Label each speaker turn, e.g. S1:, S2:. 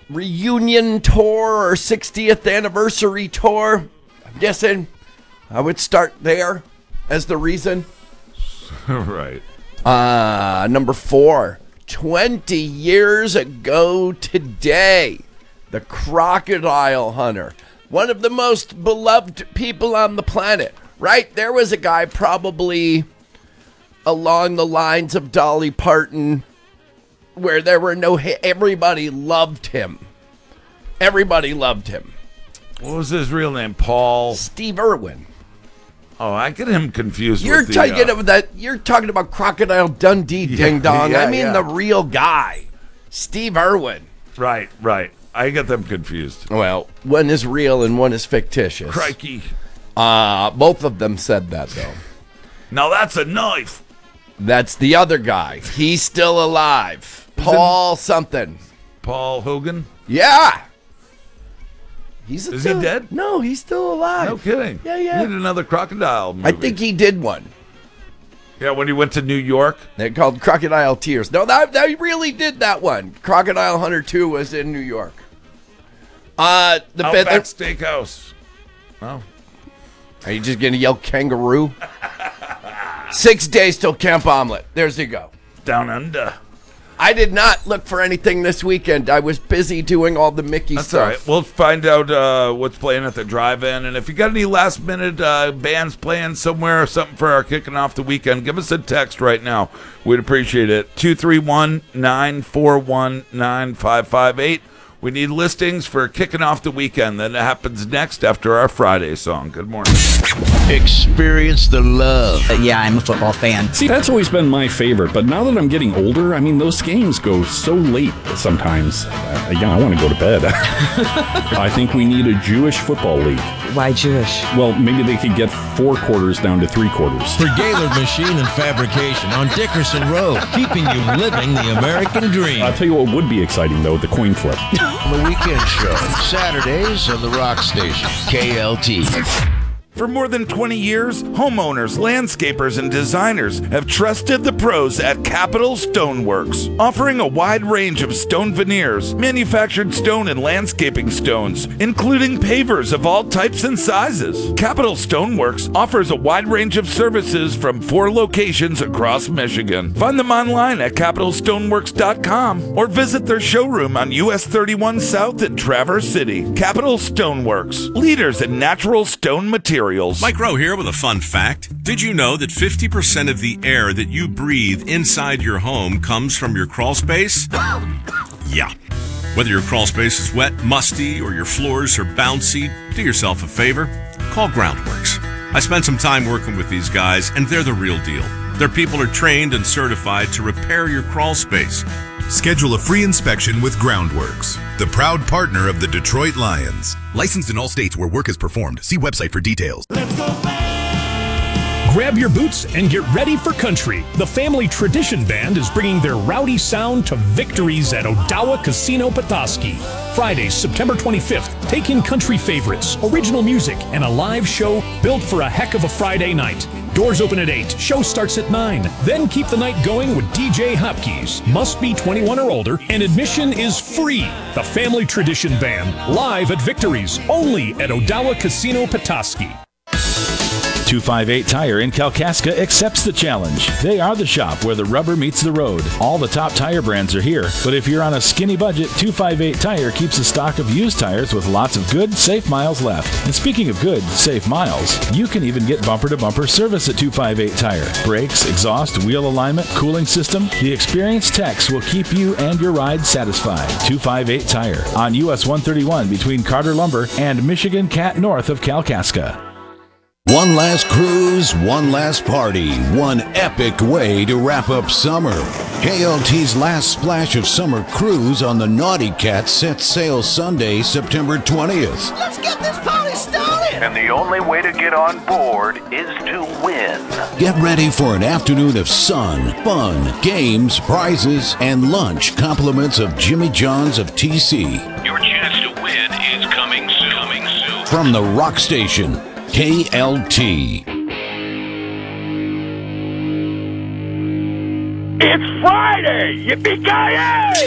S1: reunion tour or 60th anniversary tour. I'm guessing I would start there as the reason.
S2: Right.
S1: Number 4, 20 years ago today, the crocodile hunter, one of the most beloved people on the planet, right? There was a guy probably along the lines of Dolly Parton where there were everybody loved him. Everybody loved him.
S2: What was his real name? Paul?
S1: Steve Irwin.
S2: Oh, I get him confused
S1: You're
S2: with the...
S1: You're talking about Crocodile Dundee, ding dong.
S2: yeah,
S1: I mean the real guy, Steve Irwin.
S2: Right. I get them confused.
S1: Well, one is real and one is fictitious.
S2: Crikey.
S1: Both of them said that, though.
S2: Now that's a knife.
S1: That's the other guy. He's still alive. Paul something.
S2: Paul Hogan?
S1: Yeah.
S2: Is he dead?
S1: No, he's still alive.
S2: No kidding.
S1: Yeah.
S2: He did another crocodile movie.
S1: I think he did one.
S2: Yeah, when he went to New York.
S1: They're called Crocodile Tears. No, that really did that one. Crocodile Hunter 2 was in New York. The
S2: Outback Steakhouse. Oh.
S1: Are you just going to yell kangaroo? 6 days till Camp Omelet. There's you go.
S2: Down under.
S1: I did not look for anything this weekend. I was busy doing all the Mickey
S2: That's
S1: stuff.
S2: all right. We'll find out what's playing at the drive-in. And if you got any last-minute bands playing somewhere or something for our kicking off the weekend, give us a text right now. We'd appreciate it. 231-941-9558. We need listings for kicking off the weekend. That happens next after our Friday song. Good morning.
S3: Experience the love.
S4: Yeah, I'm a football fan.
S5: See, that's always been my favorite, but now that I'm getting older, I mean, those games go so late sometimes. I want to go to bed. I think we need a Jewish football league.
S4: Why Jewish?
S5: Well, maybe they could get 4 quarters down to 3 quarters.
S3: For Gaylord Machine and Fabrication on Dickerson Road, keeping you living the American dream.
S5: I'll tell you what would be exciting, though, the coin flip.
S3: The Weekend Show, Saturdays on the Rock Station, KLT.
S2: For more than 20 years, homeowners, landscapers, and designers have trusted the pros at Capital Stoneworks, offering a wide range of stone veneers, manufactured stone and landscaping stones, including pavers of all types and sizes. Capital Stoneworks offers a wide range of services from 4 locations across Michigan. Find them online at capitalstoneworks.com or visit their showroom on US 31 South in Traverse City. Capital Stoneworks, leaders in natural stone materials.
S6: Mike Rowe here with a fun fact. Did you know that 50% of the air that you breathe inside your home comes from your crawl space? Yeah. Whether your crawl space is wet, musty, or your floors are bouncy, do yourself a favor. Call Groundworks. I spent some time working with these guys, and they're the real deal. Their people are trained and certified to repair your crawl space.
S7: Schedule a free inspection with Groundworks, the proud partner of the Detroit Lions. Licensed in all states where work is performed. See website for details.
S8: Let's go Grab your boots and get ready for country. The Family Tradition Band is bringing their rowdy sound to victories at Odawa Casino Petoskey. Friday, September 25th, take in country favorites, original music, and a live show built for a heck of a Friday night. Doors open at 8. Show starts at 9. Then keep the night going with DJ Hopkins. Must be 21 or older, and admission is free. The Family Tradition Band, live at Victories, only at Odawa Casino Petoskey.
S9: 258 Tire in Kalkaska accepts the challenge. They are the shop where the rubber meets the road. All the top tire brands are here, but if you're on a skinny budget, 258 Tire keeps a stock of used tires with lots of good, safe miles left. And speaking of good, safe miles, you can even get bumper-to-bumper service at 258 Tire. Brakes, exhaust, wheel alignment, cooling system. The experienced techs will keep you and your ride satisfied. 258 Tire on US 131 between Carter Lumber and Michigan Cat north of Kalkaska.
S10: One last cruise, one last party, one epic way to wrap up summer. KLT's last splash of summer cruise on the Naughty Cat sets sail Sunday, September 20th.
S11: Let's get this party started!
S12: And the only way to get on board is to win.
S10: Get ready for an afternoon of sun, fun, games, prizes, and lunch compliments of Jimmy John's of TC.
S12: Your chance to win is coming soon.
S10: From the Rock Station, KLT.
S12: It's Friday! Yippee-ki-yay!